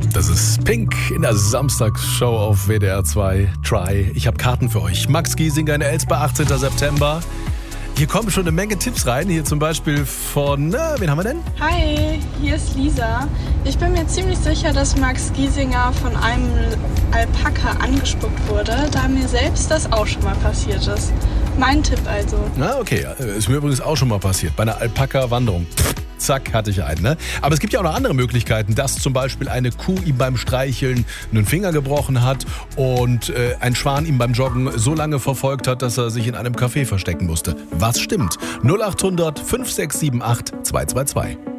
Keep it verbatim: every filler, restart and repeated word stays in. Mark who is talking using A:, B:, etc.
A: Das ist Pink in der Samstagsshow auf W D R zwei. Try. Ich habe Karten für euch. Max Giesinger in Elsper, achtzehnten September. Hier kommen schon eine Menge Tipps rein. Hier zum Beispiel von, na, wen haben wir denn?
B: Hi, hier ist Lisa. Ich bin mir ziemlich sicher, dass Max Giesinger von einem Alpaka angespuckt wurde, da mir selbst das auch schon mal passiert ist. Mein Tipp also.
A: Na, okay. Ist mir übrigens auch schon mal passiert. Bei einer Alpaka-Wanderung. Zack, hatte ich einen. Ne? Aber es gibt ja auch noch andere Möglichkeiten, dass zum Beispiel eine Kuh ihm beim Streicheln einen Finger gebrochen hat und äh, ein Schwan ihm beim Joggen so lange verfolgt hat, dass er sich in einem Café verstecken musste. Was stimmt? null acht hundert fünf sechs sieben acht zwei zwei zwei.